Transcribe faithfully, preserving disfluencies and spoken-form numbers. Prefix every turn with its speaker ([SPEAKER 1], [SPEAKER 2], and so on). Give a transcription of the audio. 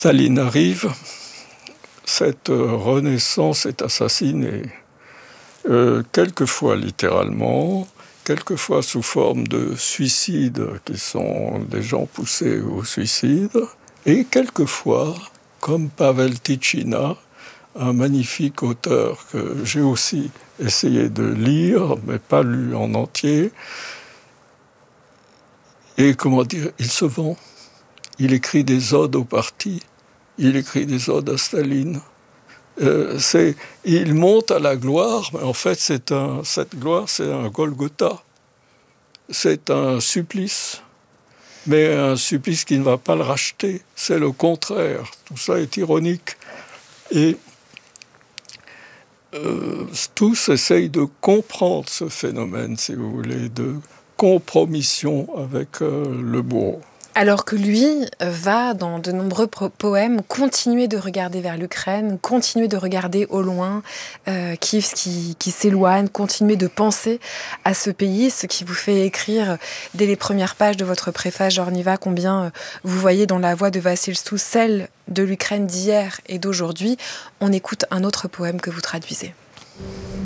[SPEAKER 1] Staline arrive, cette renaissance est assassinée, euh, quelquefois littéralement, quelquefois sous forme de suicides qui sont des gens poussés au suicide, et quelquefois, comme Pavel Tychyna, un magnifique auteur que j'ai aussi essayé de lire, mais pas lu en entier, et comment dire, il se vend. Il écrit des odes au parti, il écrit des odes à Staline. Euh, c'est, il monte à la gloire, mais en fait, c'est un, cette gloire, c'est un Golgotha. C'est un supplice, mais un supplice qui ne va pas le racheter. C'est le contraire. Tout ça est ironique. Et euh, tous essayent de comprendre ce phénomène, si vous voulez, de compromission avec euh, le bourreau.
[SPEAKER 2] Alors que lui va, dans de nombreux pro- poèmes, continuer de regarder vers l'Ukraine, continuer de regarder au loin euh, Kiev qui, qui s'éloigne, continuer de penser à ce pays, ce qui vous fait écrire dès les premières pages de votre préface, Jorniva, combien euh, vous voyez dans la voix de Vassil Stous celle de l'Ukraine d'hier et d'aujourd'hui. On écoute un autre poème que vous traduisez.